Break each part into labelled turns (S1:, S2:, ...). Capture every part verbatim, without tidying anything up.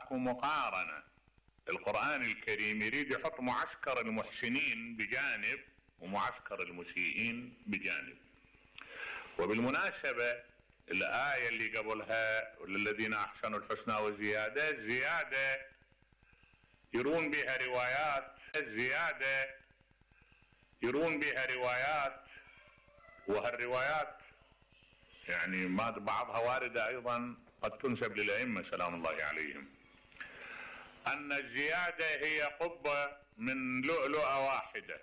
S1: اكو مقارنة. القرآن الكريم يريد يحط معسكر المحسنين بجانب ومعسكر المسيئين بجانب. وبالمناسبة الآية اللي قبلها وللذين أحسنوا الحسنى وزيادة، زيادة يرون بها روايات، الزيادة يرون بها روايات، وهالروايات يعني ما بعضها واردة أيضا قد تنسب للأئمة سلام الله عليهم، أن الزيادة هي قبة من لؤلؤة واحدة.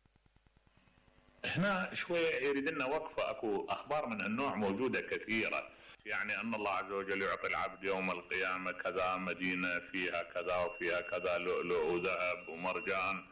S1: هنا شوية يريد لنا وقفة. أكو أخبار من النوع موجودة كثيرة، يعني أن الله عز وجل يعطي العبد يوم القيامة كذا مدينة فيها كذا وفيها كذا لؤلؤ وذهب ومرجان.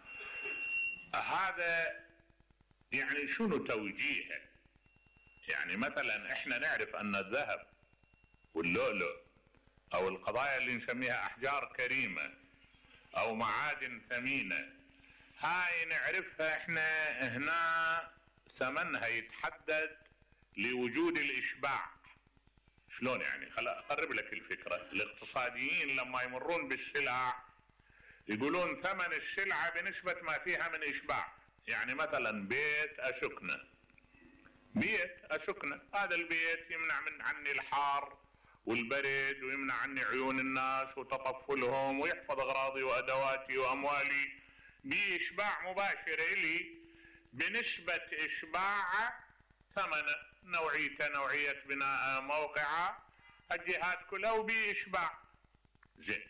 S1: هذا يعني شنو توجيهه؟ يعني مثلا احنا نعرف ان الذهب واللؤلؤ او القضايا اللي نسميها احجار كريمة او معادن ثمينة، هاي نعرفها احنا هنا ثمنها يتحدد لوجود الاشباع. شلون يعني؟ خل اقرب لك الفكرة. الاقتصاديين لما يمرون بالسلع يقولون ثمن السلعة بنسبة ما فيها من اشباع. يعني مثلا بيت اشكنه، بيت اشكنه، هذا البيت يمنع من عني الحار والبرد ويمنع عني عيون الناس وتطفلهم ويحفظ اغراضي وادواتي واموالي باشباع مباشر الي بنسبة اشباع ثمنه، نوعيته، نوعية بناء، موقعه، الجهات كلها وباشباع. زين،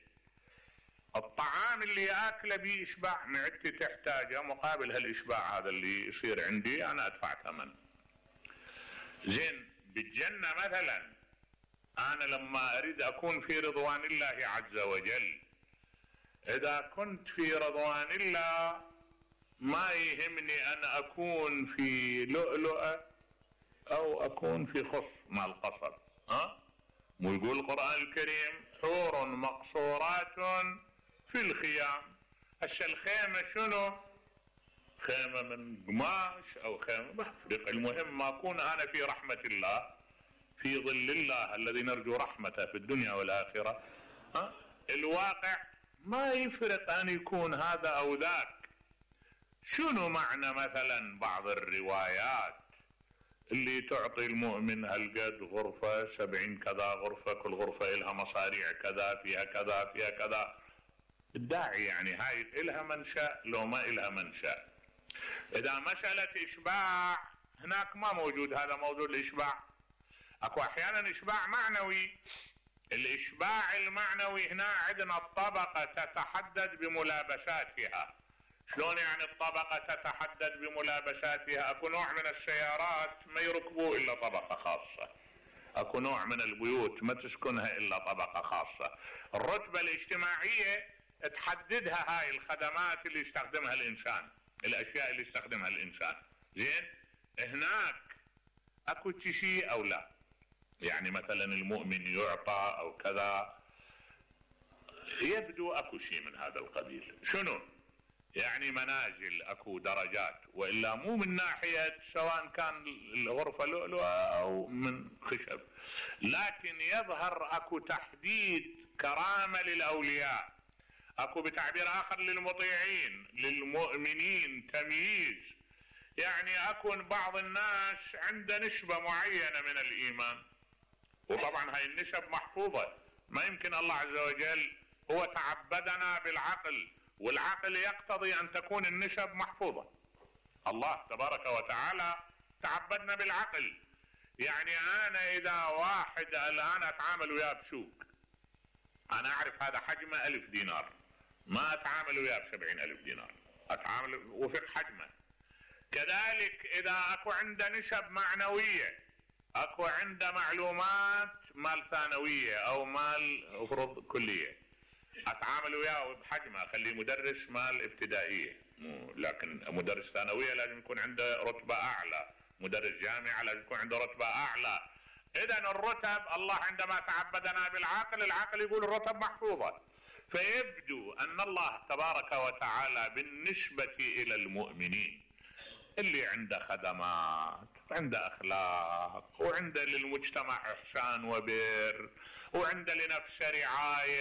S1: الطعام اللي اكله باشباع، معدتي تحتاجه، مقابل هالاشباع هذا اللي يصير عندي انا ادفع ثمن. زين، بالجنة مثلا انا لما اريد اكون في رضوان الله عز وجل، اذا كنت في رضوان الله ما يهمني ان اكون في لؤلؤة او اكون في خص مال قصر. ها مو يقول القرآن الكريم حور مقصورات في الخيام؟ هسه الخيمة شنو؟ خيمة من قماش او خيمة بحفرق، المهم ما اكون انا في رحمة الله، في ظل الله الذي نرجو رحمته في الدنيا والاخرة. ها الواقع ما يفرق ان يكون هذا او ذاك. شنو معنى مثلا بعض الروايات اللي تعطي المؤمن هالقد غرفة، سبعين كذا غرفة، كل غرفة إلها مصاريع كذا، فيها كذا فيها كذا. الداعي يعني هاي إلها منشأ لو ما إلها منشأ. إذا مسألة إشباع هناك ما موجود هذا موضوع الإشباع. أكو أحيانا إشباع معنوي. الإشباع المعنوي هنا عندنا الطبقة تتحدد بملابساتها. شلون يعني الطبقة تتحدد بملابساتها؟ اكو نوع من السيارات ما يركبوا الا طبقة خاصة، اكو نوع من البيوت ما تسكنها الا طبقة خاصة. الرتبة الاجتماعية تحددها هاي الخدمات اللي يستخدمها الانسان، الاشياء اللي يستخدمها الانسان. زين، هناك اكو شيء او لا؟ يعني مثلا المؤمن يعطى او كذا، يبدو اكو شيء من هذا القبيل. شنو يعني؟ منازل، اكو درجات، والا مو من ناحية سواء كان الغرفة لؤلؤة او من خشب، لكن يظهر اكو تحديد كرامة للاولياء، اكو بتعبير اخر للمطيعين للمؤمنين تمييز. يعني اكو بعض الناس عنده نسبة معينة من الايمان، وطبعا هاي النسب محفوظة. ما يمكن الله عز وجل هو تعبدنا بالعقل، والعقل يقتضي ان تكون النسب محفوظة. الله تبارك وتعالى تعبدنا بالعقل. يعني انا اذا واحد الان اتعامل وياه بسوق، انا اعرف هذا حجمه الف دينار، ما اتعامل وياه بسبعين الف دينار، اتعامل وفق حجمه. كذلك اذا اكو عنده نسب معنوية، اكو عنده معلومات مال ثانوية او مال فروض كلية، اتعامل وياه بحجمه، اخليه مدرس مال ابتدائية، لكن مدرس ثانوية لازم يكون عنده رتبة اعلى، مدرس جامعة لازم يكون عنده رتبة اعلى. اذا الرتب الله عندما تعبدنا بالعقل، العقل يقول الرتب محفوظة. فيبدو ان الله تبارك وتعالى بالنسبة الى المؤمنين اللي عنده خدمات، عنده اخلاق، وعنده للمجتمع احسان وبر، وعنده لنفسه رعاية